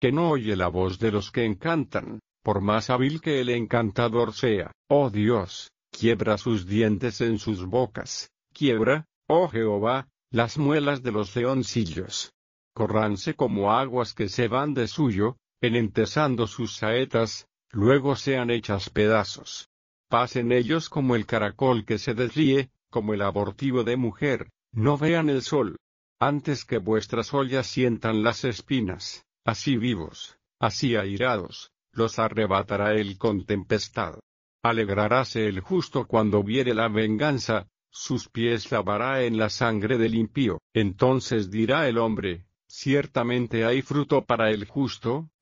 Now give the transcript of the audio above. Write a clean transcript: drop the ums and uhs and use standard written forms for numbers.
que no oye la voz de los que encantan, por más hábil que el encantador sea. Oh Dios, quiebra sus dientes en sus bocas, quiebra, oh Jehová, las muelas de los leoncillos. Corránse como aguas que se van de suyo, enentezando sus saetas, luego sean hechas pedazos. Pasen ellos como el caracol que se desríe, como el abortivo de mujer, no vean el sol. Antes que vuestras ollas sientan las espinas, así vivos, así airados, los arrebatará él con tempestad. Alegraráse el justo cuando viere la venganza, sus pies lavará en la sangre del impío. Entonces dirá el hombre, ciertamente hay fruto para el justo,